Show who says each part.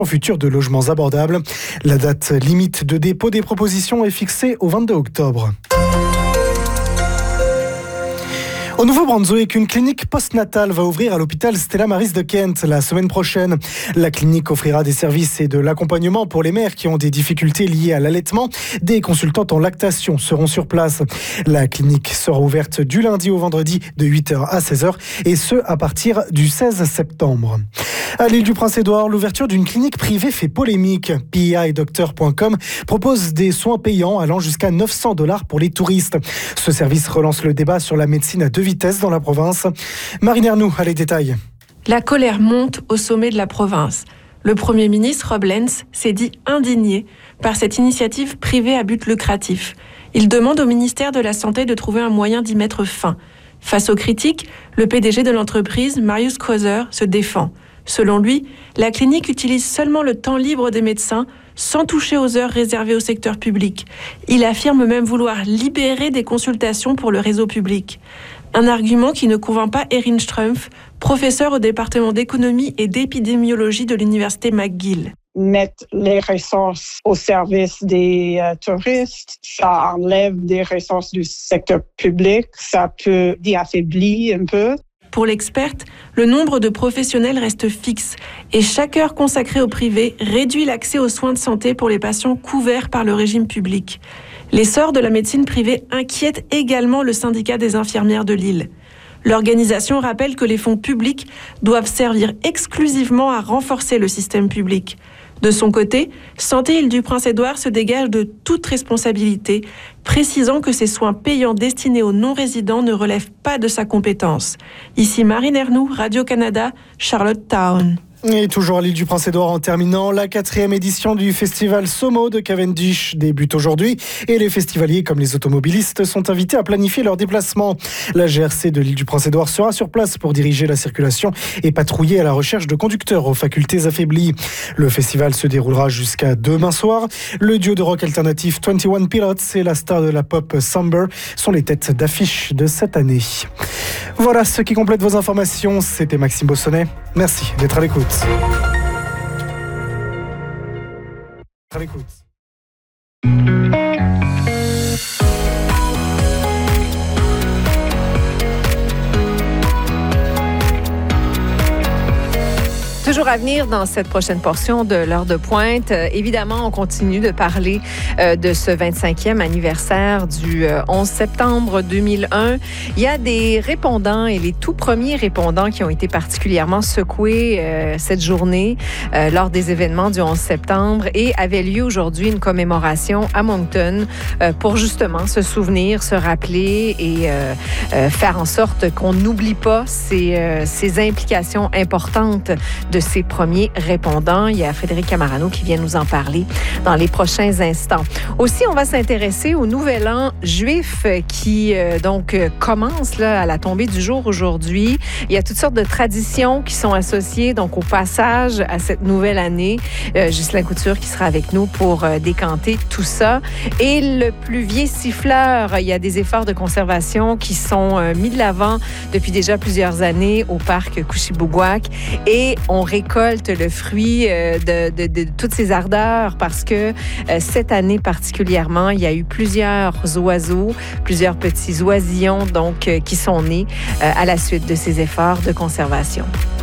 Speaker 1: futur de logements abordables. La date limite de dépôt des propositions est fixée au 22 octobre. Au Nouveau-Brunswick, une clinique postnatale va ouvrir à l'hôpital Stella Maris de Kent la semaine prochaine. La clinique offrira des services et de l'accompagnement pour les mères qui ont des difficultés liées à l'allaitement. Des consultantes en lactation seront sur place. La clinique sera ouverte du lundi au vendredi de 8h à 16h et ce à partir du 16 septembre. À l'île du Prince-Édouard, l'ouverture d'une clinique privée fait polémique. PIDoctor.com propose des soins payants allant jusqu'à $900 pour les touristes. Ce service relance le débat sur la médecine à deux vitesses dans la province. Marine Ernoux a les détails.
Speaker 2: La colère monte au sommet de la province. Le Premier ministre Rob Lenz s'est dit indigné par cette initiative privée à but lucratif. Il demande au ministère de la Santé de trouver un moyen d'y mettre fin. Face aux critiques, le PDG de l'entreprise, Marius Crozer, se défend. Selon lui, la clinique utilise seulement le temps libre des médecins sans toucher aux heures réservées au secteur public. Il affirme même vouloir libérer des consultations pour le réseau public. Un argument qui ne convainc pas Erin Strumpf, professeur au département d'économie et d'épidémiologie de l'université McGill.
Speaker 3: Mettre les ressources au service des touristes, ça enlève des ressources du secteur public, ça peut affaiblir un peu.
Speaker 2: Pour l'experte, le nombre de professionnels reste fixe et chaque heure consacrée au privé réduit l'accès aux soins de santé pour les patients couverts par le régime public. L'essor de la médecine privée inquiète également le syndicat des infirmières de l'île. L'organisation rappelle que les fonds publics doivent servir exclusivement à renforcer le système public. De son côté, Santé Île-du-Prince-Édouard se dégage de toute responsabilité, précisant que ces soins payants destinés aux non-résidents ne relèvent pas de sa compétence. Ici Marine Ernoux, Radio-Canada, Charlottetown.
Speaker 1: Et toujours à l'île du Prince-Édouard en terminant, la 4e édition du festival Somo de Cavendish débute aujourd'hui et les festivaliers comme les automobilistes sont invités à planifier leur déplacement. La GRC de l'île du Prince-Édouard sera sur place pour diriger la circulation et patrouiller à la recherche de conducteurs aux facultés affaiblies. Le festival se déroulera jusqu'à demain soir. Le duo de rock alternatif 21 Pilots et la star de la pop Somber sont les têtes d'affiche de cette année. Voilà ce qui complète vos informations. C'était Maxime Bossonnet. Merci d'être à l'écoute. À l'écoute.
Speaker 4: Toujours à venir dans cette prochaine portion de l'heure de pointe. Évidemment, on continue de parler de ce 25e anniversaire du 11 septembre 2001. Il y a des répondants et les tout premiers répondants qui ont été particulièrement secoués cette journée lors des événements du 11 septembre et avait lieu aujourd'hui une commémoration à Moncton pour justement se souvenir, se rappeler et faire en sorte qu'on n'oublie pas ces implications importantes de ces premiers répondants. Il y a Frédéric Camarano qui vient nous en parler dans les prochains instants. Aussi, on va s'intéresser au Nouvel An juif qui commence là, à la tombée du jour aujourd'hui. Il y a toutes sortes de traditions qui sont associées donc au passage à cette nouvelle année. Ghislain Couture qui sera avec nous pour décanter tout ça. Et le pluvier siffleur, il y a des efforts de conservation qui sont mis de l'avant depuis déjà plusieurs années au parc Couchibougouac et on récolte le fruit de toutes ces ardeurs parce que cette année particulièrement, il y a eu plusieurs oiseaux, plusieurs petits oisillons donc qui sont nés à la suite de ces efforts de conservation.